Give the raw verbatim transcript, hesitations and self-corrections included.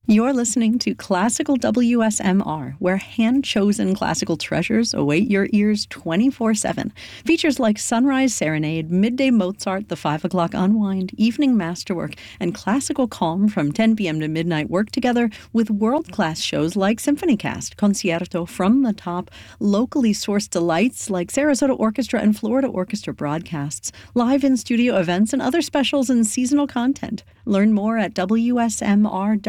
You're listening to Classical W S M R, where hand-chosen classical treasures await your ears twenty-four seven. Features like Sunrise Serenade, Midday Mozart, The Five O'Clock Unwind, Evening Masterwork, and Classical Calm from ten p.m. to midnight work together with world-class shows like SymphonyCast, Concierto, From the Top, locally sourced delights like Sarasota Orchestra and Florida Orchestra broadcasts, live in-studio events, and other specials and seasonal content. Learn more at W S M R dot